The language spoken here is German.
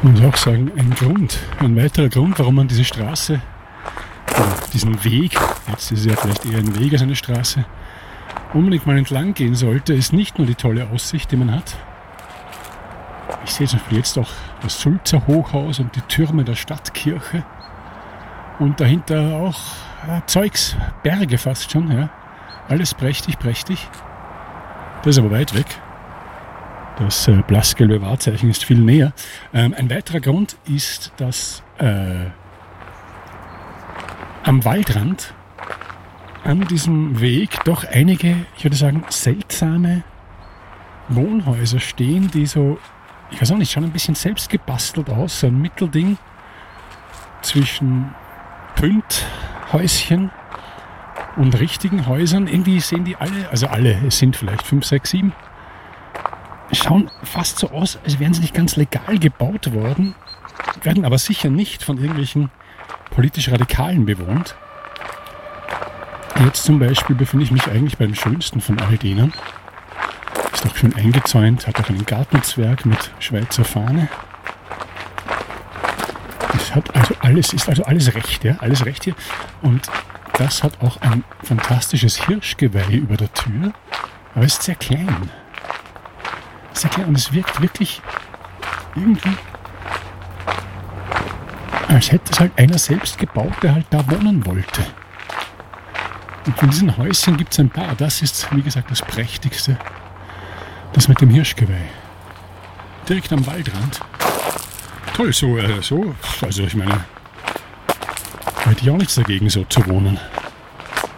Man muss auch sagen, ein weiterer Grund, warum man diese Straße, diesen Weg, jetzt ist es ja vielleicht eher ein Weg als eine Straße, unbedingt mal entlang gehen sollte, ist nicht nur die tolle Aussicht, die man hat. Ich sehe zum Beispiel jetzt auch das Sulzer Hochhaus und die Türme der Stadtkirche und dahinter auch Zeugs, Berge fast schon, ja. Alles prächtig, prächtig. Das ist aber weit weg. Das blassgelbe Wahrzeichen ist viel näher. Ein weiterer Grund ist, dass am Waldrand, an diesem Weg, doch einige, ich würde sagen, seltsame Wohnhäuser stehen, die so, ich weiß auch nicht, schauen ein bisschen selbst gebastelt aus. So ein Mittelding zwischen Pünthäuschen und richtigen Häusern. Irgendwie sehen die alle, also alle, es sind vielleicht 5, 6, 7, schauen fast so aus, als wären sie nicht ganz legal gebaut worden, werden aber sicher nicht von irgendwelchen politisch Radikalen bewohnt. Jetzt zum Beispiel befinde ich mich eigentlich beim schönsten von all denen. Ist auch schön eingezäunt, hat auch einen Gartenzwerg mit Schweizer Fahne. Es hat also alles, ist also alles recht, ja, alles recht hier. Und das hat auch ein fantastisches Hirschgeweih über der Tür, aber es ist sehr klein. Sehr klein und es wirkt wirklich irgendwie, als hätte es halt einer selbst gebaut, der halt da wohnen wollte. Und von diesen Häuschen gibt es ein paar. Das ist, wie gesagt, das prächtigste. Das mit dem Hirschgeweih. Direkt am Waldrand. Toll, so. Also ich meine, hätte ich auch nichts dagegen, so zu wohnen.